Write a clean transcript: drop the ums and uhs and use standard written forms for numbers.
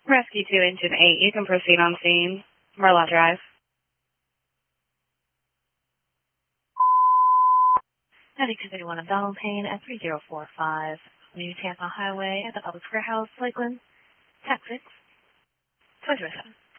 Rescue 2, Engine 8, you can proceed on scene. Merlaut Drive. 9231 of Donald Payne at 3045 New Tampa Highway at the Public Square House, Lakeland. Tax 6. 2027.